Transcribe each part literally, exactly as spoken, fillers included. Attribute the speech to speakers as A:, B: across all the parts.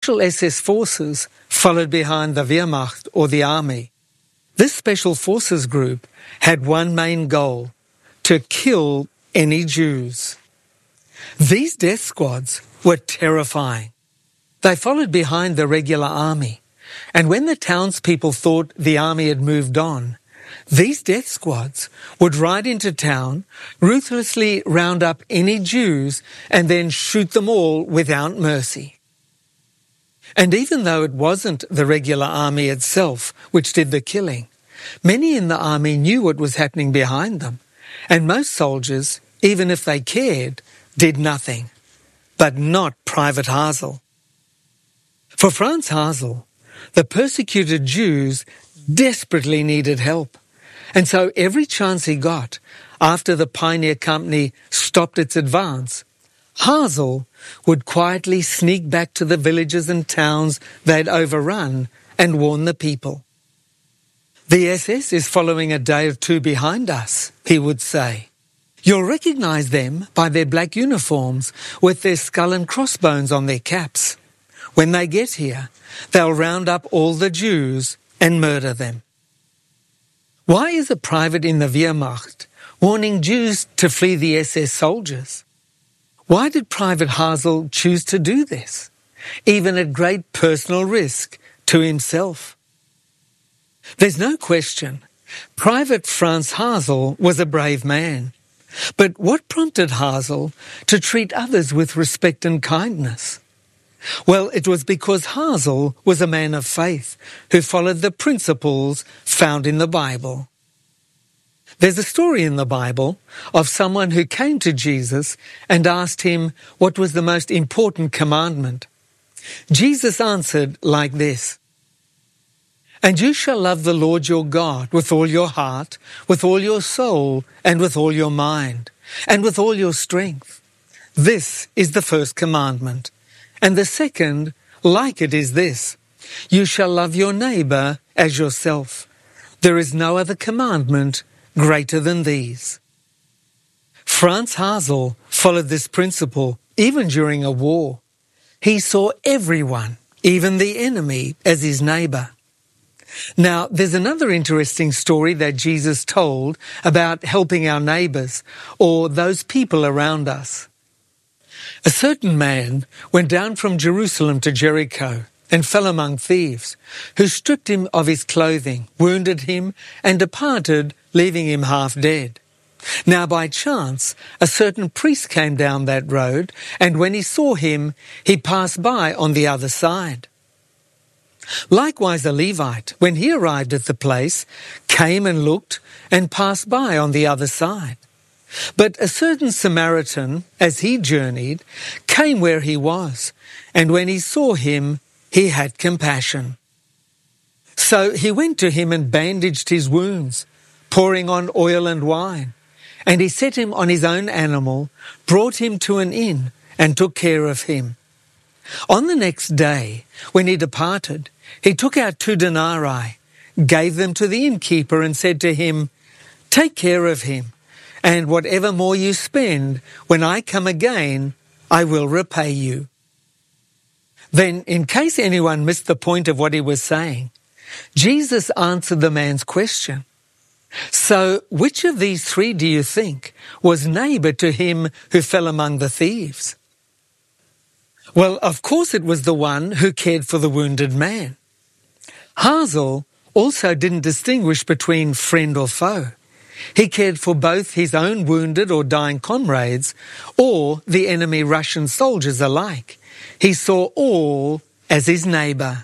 A: special S S forces followed behind the Wehrmacht, or the army. This special forces group had one main goal: to kill any Jews. These death squads were terrifying. They followed behind the regular army, and when the townspeople thought the army had moved on, these death squads would ride into town, ruthlessly round up any Jews, and then shoot them all without mercy. And even though it wasn't the regular army itself which did the killing, many in the army knew what was happening behind them, and most soldiers, even if they cared, did nothing. But not Private Hasel. For Franz Hasel, the persecuted Jews desperately needed help, and so every chance he got, after the Pioneer Company stopped its advance, Hasel would quietly sneak back to the villages and towns they'd overrun and warn the people. "The S S is following a day or two behind us," he would say. "You'll recognize them by their black uniforms with their skull and crossbones on their caps. When they get here, they'll round up all the Jews and murder them." Why is a private in the Wehrmacht warning Jews to flee the S S soldiers? Why did Private Hasel choose to do this, even at great personal risk to himself? There's no question, Private Franz Hasel was a brave man. But what prompted Hasel to treat others with respect and kindness? Well, it was because Hasel was a man of faith who followed the principles found in the Bible. There's a story in the Bible of someone who came to Jesus and asked him what was the most important commandment. Jesus answered like this: "And you shall love the Lord your God with all your heart, with all your soul, and with all your mind, and with all your strength. This is the first commandment. And the second, like it, is this: you shall love your neighbor as yourself. There is no other commandment greater than these." Franz Hasel followed this principle even during a war. He saw everyone, even the enemy, as his neighbor. Now, there's another interesting story that Jesus told about helping our neighbors, or those people around us. A certain man went down from Jerusalem to Jericho and fell among thieves, who stripped him of his clothing, wounded him, and departed, leaving him half dead. Now by chance, a certain priest came down that road, and when he saw him, he passed by on the other side. Likewise a Levite, when he arrived at the place, came and looked and passed by on the other side. But a certain Samaritan, as he journeyed, came where he was, and when he saw him, he had compassion. So he went to him and bandaged his wounds, pouring on oil and wine, and he set him on his own animal, brought him to an inn, and took care of him. On the next day, when he departed, he took out two denarii, gave them to the innkeeper, and said to him, "Take care of him, and whatever more you spend, when I come again, I will repay you." Then, in case anyone missed the point of what he was saying, Jesus answered the man's question. "So, which of these three do you think was neighbor to him who fell among the thieves?" Well, of course it was the one who cared for the wounded man. Hasel also didn't distinguish between friend or foe. He cared for both his own wounded or dying comrades or the enemy Russian soldiers alike. He saw all as his neighbor.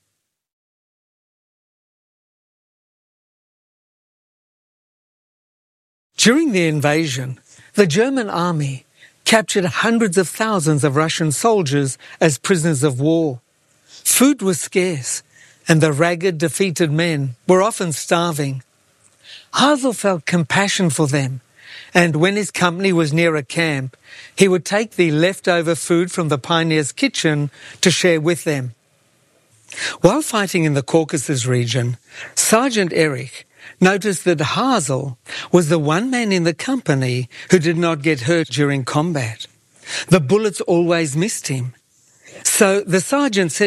A: During the invasion, the German army captured hundreds of thousands of Russian soldiers as prisoners of war. Food was scarce, and the ragged, defeated men were often starving. Hasel felt compassion for them, and when his company was near a camp, he would take the leftover food from the pioneers' kitchen to share with them. While fighting in the Caucasus region, Sergeant Erich noticed that Hasel was the one man in the company who did not get hurt during combat. The bullets always missed him. So the sergeant said